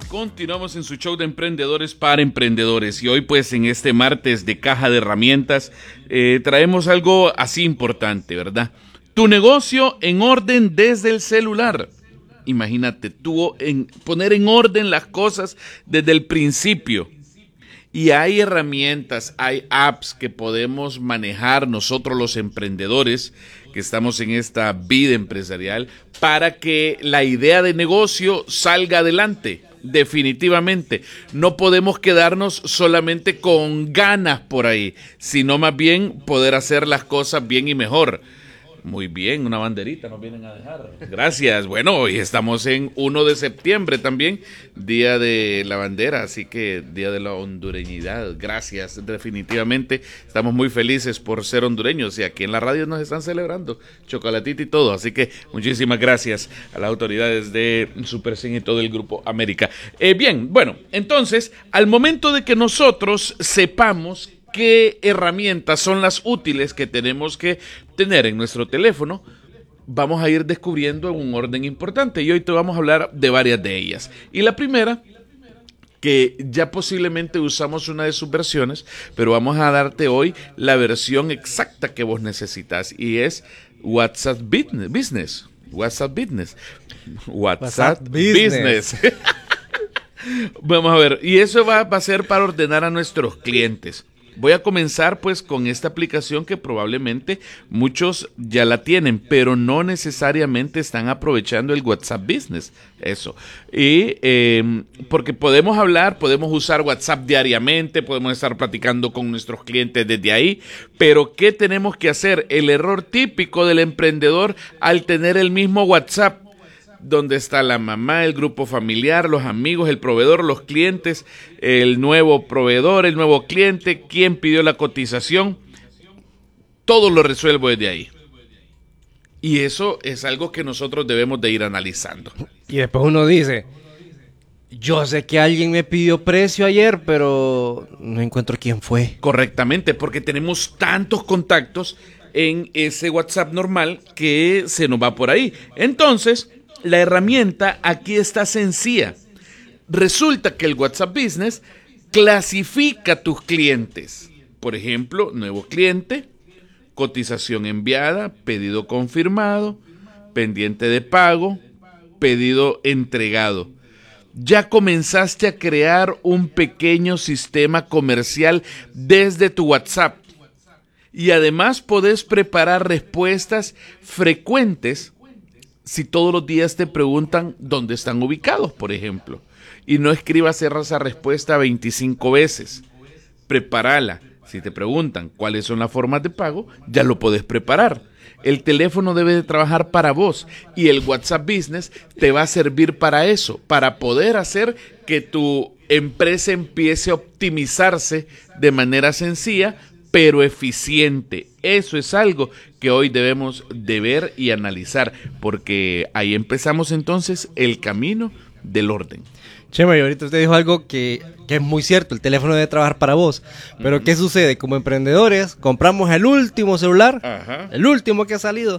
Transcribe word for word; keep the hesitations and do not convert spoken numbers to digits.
Continuamos en su show de emprendedores para emprendedores y hoy pues en este martes de caja de herramientas eh, traemos algo así importante, ¿verdad? Tu negocio en orden desde el celular. Imagínate, tú en, poner en orden las cosas desde el principio. Y hay herramientas, hay apps que podemos manejar nosotros los emprendedores que estamos en esta vida empresarial para que la idea de negocio salga adelante. Definitivamente, no podemos quedarnos solamente con ganas por ahí, sino más bien poder hacer las cosas bien y mejor. Muy bien, una banderita nos vienen a dejar. Gracias. Bueno, hoy estamos en primero de septiembre también, Día de la Bandera, así que Día de la Hondureñidad. Gracias, definitivamente. Estamos muy felices por ser hondureños y aquí en la radio nos están celebrando chocolatito y todo. Así que muchísimas gracias a las autoridades de Supercine y todo el Grupo América. Eh, bien, bueno, entonces, al momento de que nosotros sepamos qué herramientas son las útiles que tenemos que tener en nuestro teléfono, vamos a ir descubriendo un orden importante y hoy te vamos a hablar de varias de ellas. Y la primera, que ya posiblemente usamos una de sus versiones, pero vamos a darte hoy la versión exacta que vos necesitas y es WhatsApp Business. WhatsApp Business. WhatsApp, WhatsApp Business. Business. Vamos a ver, y eso va, va a ser para ordenar a nuestros clientes. Voy a comenzar pues con esta aplicación que probablemente muchos ya la tienen, pero no necesariamente están aprovechando el WhatsApp Business, eso. Y eh, porque podemos hablar, podemos usar WhatsApp diariamente, podemos estar platicando con nuestros clientes desde ahí, pero ¿qué tenemos que hacer? El error típico del emprendedor al tener el mismo WhatsApp, donde está la mamá, el grupo familiar, los amigos, el proveedor, los clientes, el nuevo proveedor, el nuevo cliente, quién pidió la cotización, todo lo resuelvo desde ahí. Y eso es algo que nosotros debemos de ir analizando. Y después uno dice, yo sé que alguien me pidió precio ayer, pero no encuentro quién fue. Correctamente, porque tenemos tantos contactos en ese WhatsApp normal que se nos va por ahí. Entonces, la herramienta aquí está sencilla. Resulta que el WhatsApp Business clasifica tus clientes. Por ejemplo, nuevo cliente, cotización enviada, pedido confirmado, pendiente de pago, pedido entregado. Ya comenzaste a crear un pequeño sistema comercial desde tu WhatsApp. Y además podés preparar respuestas frecuentes si todos los días te preguntan dónde están ubicados, por ejemplo. Y no escribas esa respuesta veinticinco veces. Prepárala. Si te preguntan cuáles son las formas de pago, ya lo puedes preparar. El teléfono debe de trabajar para vos y el WhatsApp Business te va a servir para eso, para poder hacer que tu empresa empiece a optimizarse de manera sencilla, pero eficiente. Eso es algo que hoy debemos de ver y analizar, porque ahí empezamos entonces el camino del orden. Chema, y ahorita usted dijo algo que, que es muy cierto, el teléfono debe trabajar para vos. Pero uh-huh. ¿qué sucede? Como emprendedores, compramos el último celular, uh-huh. el último que ha salido,